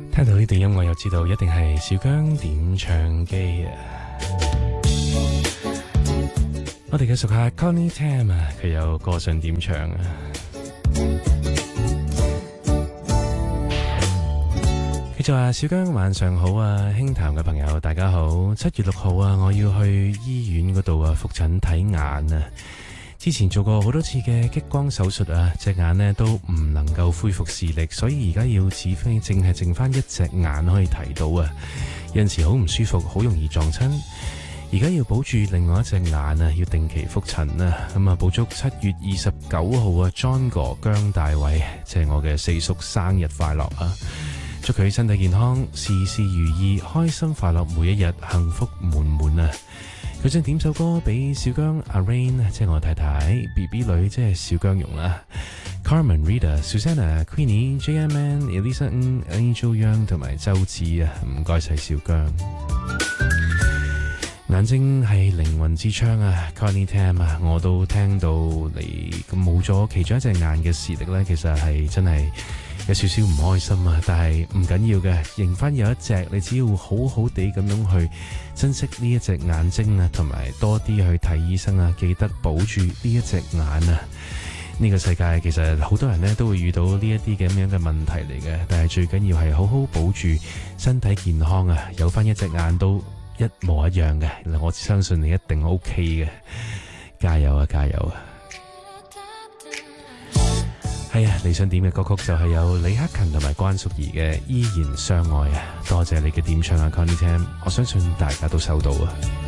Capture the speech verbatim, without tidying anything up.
聽到呢段音樂又知道一定係小姜點唱機啊！我哋繼續下 Connie Tam 啊，佢有歌想點唱啊！佢就話：小姜晚上好啊，輕談嘅朋友大家好。七月六號啊，我要去醫院嗰度啊復診睇眼啊。之前做過好多次嘅激光手術啊，隻眼呢都唔能夠恢復視力，所以而家要只飛淨係剩翻一隻眼可以睇到啊。有陣時好唔舒服，好容易撞親。而家要保住另外一隻眼啊，要定期復診啊。咁啊，補祝七月二十九號啊 ，John 哥姜大偉，即係我嘅四叔生日快樂啊！祝佢身體健康，事事如意，開心快樂每一日，幸福滿滿啊！佢想點首歌俾小姜阿 Rain， 即係我太太 B B 女，即係小姜蓉啦。Carmen Rita、Susanna、Queenie、J M N、Elisa、Angel Young 同埋周子啊，唔該晒小姜。眼睛係靈魂之窗啊 Connie Tam 啊，我都聽到你冇咗其中一隻眼嘅視力咧，其實係真係有少少唔開心啊，但係唔緊要嘅，仍翻有一隻，你只要好好地咁樣去珍惜呢一隻眼睛啊，同埋多啲去睇醫生啊，記得保住呢一隻眼啊。呢個世界其實好多人呢都會遇到呢一啲咁樣嘅問題嚟嘅，但係最緊要係好好保住身體健康啊，有翻一隻眼都一模一樣嘅，我相信你一定 OK 嘅，加油啊，加油啊！係啊，你想點嘅歌曲就係有李克勤同埋關淑怡嘅《依然相愛》啊！多謝你嘅點唱啊 Connie Tam， 我相信大家都收到啊。